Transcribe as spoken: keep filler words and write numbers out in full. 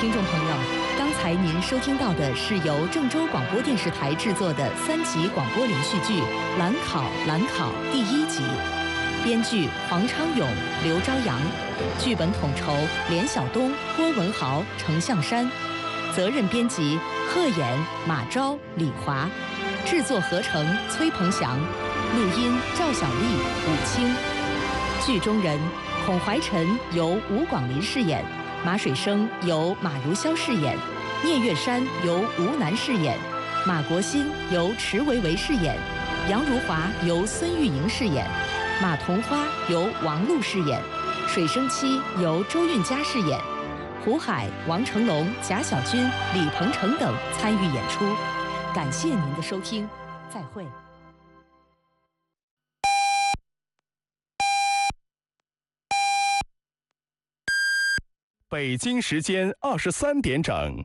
听众朋友，刚才您收听到的是由郑州广播电视台制作的三集广播连续剧《兰考兰考》第一集，编剧黄昌勇、刘朝阳，剧本统筹连晓东、郭文豪、程向山，责任编辑贺衍、马昭、李华，制作合成崔鹏翔，录音赵小丽、武清。剧中人孔怀晨由吴广林饰演，马水生由马如霄饰演，聂月山由吴楠饰演，马国新由池维维饰演，杨如华由孙玉莹饰演，马桐花由王璐饰演，水生七由周韵佳饰演，胡海、王成龙、贾小军、李鹏程等参与演出。感谢您的收听，再会。 北京时间二十三点整。